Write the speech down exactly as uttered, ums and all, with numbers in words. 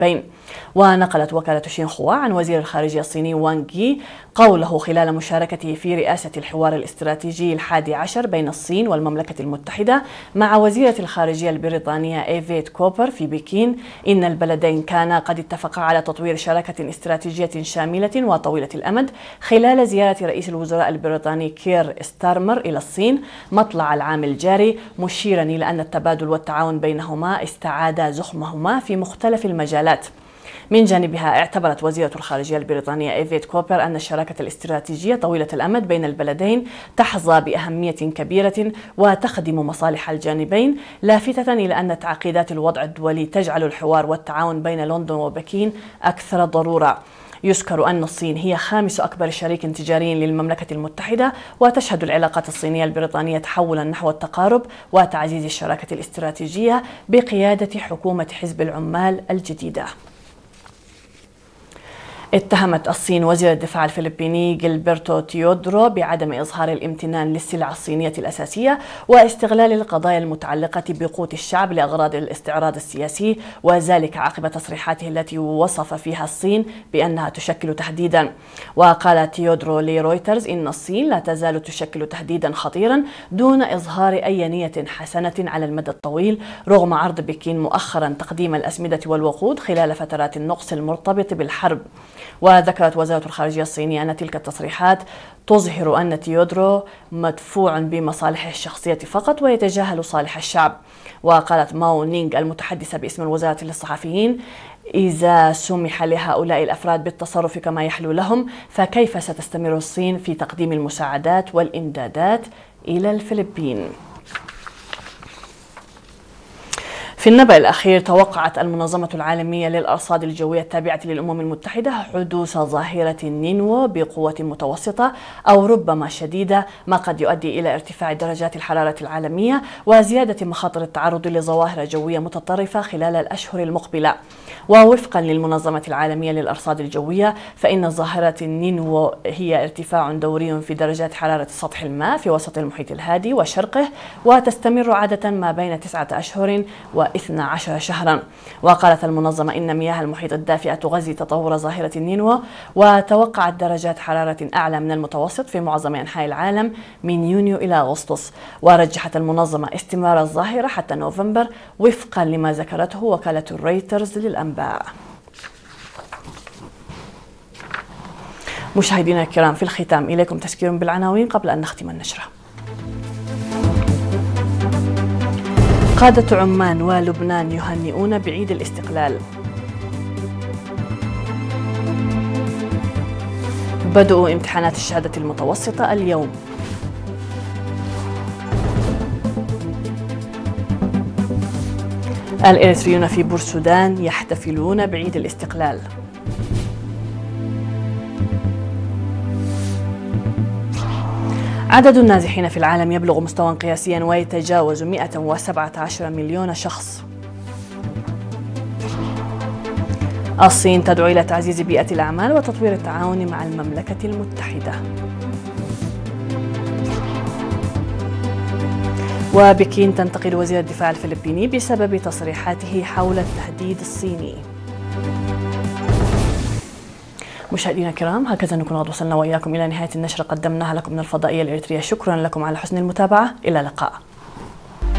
الفلبين. ونقلت وكالة شينخوا عن وزير الخارجية الصيني وانغ يي قوله خلال مشاركته في رئاسة الحوار الاستراتيجي الحادي عشر بين الصين والمملكة المتحدة مع وزيرة الخارجية البريطانية إيفيت كوبر في بكين إن البلدين كانا قد اتفقا على تطوير شراكة استراتيجية شاملة وطويلة الأمد خلال زيارة رئيس الوزراء البريطاني كير ستارمر إلى الصين مطلع العام الجاري، مشيرا إلى أن التبادل والتعاون بينهما استعادا زخمهما في مختلف المجالات. من جانبها اعتبرت وزيرة الخارجية البريطانية إيفيت كوبر أن الشراكة الاستراتيجية طويلة الأمد بين البلدين تحظى بأهمية كبيرة وتخدم مصالح الجانبين، لافتة إلى أن تعقيدات الوضع الدولي تجعل الحوار والتعاون بين لندن وبكين أكثر ضرورة. يذكر أن الصين هي خامس أكبر شريك تجاري للمملكة المتحدة، وتشهد العلاقات الصينية البريطانية تحولا نحو التقارب وتعزيز الشراكة الاستراتيجية بقيادة حكومة حزب العمال الجديدة. اتهمت الصين وزير الدفاع الفلبيني جيلبرتو تيودرو بعدم إظهار الامتنان للسلع الصينية الأساسية واستغلال القضايا المتعلقة بقوت الشعب لأغراض الاستعراض السياسي، وذلك عقب تصريحاته التي وصف فيها الصين بأنها تشكل تهديدا. وقال تيودرو لرويترز إن الصين لا تزال تشكل تهديدا خطيرا دون إظهار أي نية حسنة على المدى الطويل، رغم عرض بكين مؤخرا تقديم الأسمدة والوقود خلال فترات النقص المرتبط بالحرب. وذكرت وزارة الخارجية الصينية أن تلك التصريحات تظهر أن تيودرو مدفوع بمصالحه الشخصية فقط ويتجاهل صالح الشعب. وقالت ماو نينغ المتحدثة باسم الوزارة للصحفيين: إذا سمح لهؤلاء الأفراد بالتصرف كما يحلو لهم، فكيف ستستمر الصين في تقديم المساعدات والإمدادات إلى الفلبين؟ في النبأ الأخير، توقعت المنظمة العالمية للأرصاد الجوية التابعة للأمم المتحدة حدوث ظاهرة نينوو بقوة متوسطة أو ربما شديدة، ما قد يؤدي إلى ارتفاع درجات الحرارة العالمية وزيادة مخاطر التعرض لظواهر جوية متطرفة خلال الأشهر المقبلة. ووفقا للمنظمة العالمية للأرصاد الجوية، فإن ظاهرة النينوو هي ارتفاع دوري في درجات حرارة سطح الماء في وسط المحيط الهادي وشرقه، وتستمر عادة ما بين تسعة أشهر و اثنا عشر شهرا. وقالت المنظمة إن مياه المحيط الدافئة تغذي تطور ظاهرة النينوو، وتوقعت درجات حرارة أعلى من المتوسط في معظم أنحاء العالم من يونيو إلى أغسطس. ورجحت المنظمة استمرار الظاهرة حتى نوفمبر وفقا لما ذكرته وكالة رويترز للأنباء. مشاهدينا الكرام، في الختام إليكم تذكير بالعناوين قبل أن نختم النشرة. قادة عمان ولبنان يهنئون بعيد الاستقلال. بدء امتحانات الشهادة المتوسطة اليوم. الإريتريون في بورسودان يحتفلون بعيد الاستقلال. عدد النازحين في العالم يبلغ مستوى قياسيا ويتجاوز مئة وسبعة عشر مليون شخص. الصين تدعو إلى تعزيز بيئة الأعمال وتطوير التعاون مع المملكة المتحدة. وبكين تنتقد وزير الدفاع الفلبيني بسبب تصريحاته حول التهديد الصيني. مشاهدينا الكرام، هكذا نكون قد وصلنا وإياكم إلى نهاية النشرة قدمناها لكم من الفضائية الإريترية. شكرا لكم على حسن المتابعة، إلى اللقاء.